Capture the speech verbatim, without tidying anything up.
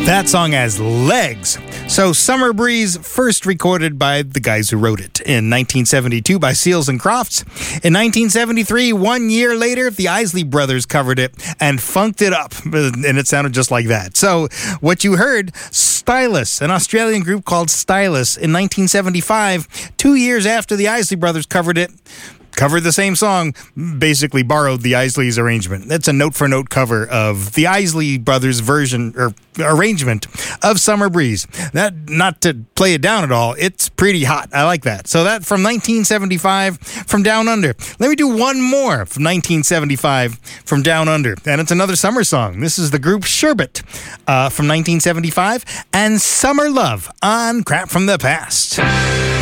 That song has legs. So Summer Breeze, first recorded by the guys who wrote it in nineteen seventy-two by Seals and Crofts. In nineteen seventy-three, one year later, the Isley Brothers covered it and funked it up, and it sounded just like that. So what you heard, Stylus, an Australian group called Stylus, in nineteen seventy-five, two years after the Isley Brothers covered it, covered the same song, basically borrowed the Isleys arrangement. That's a note-for-note cover of the Isley Brothers version or arrangement of Summer Breeze. That, not to play it down at all, it's pretty hot. I like that. So that from nineteen seventy-five from Down Under. Let me do one more from nineteen seventy-five from Down Under, and it's another summer song. This is the group Sherbet uh, from nineteen seventy-five and Summer Love on Crap from the Past.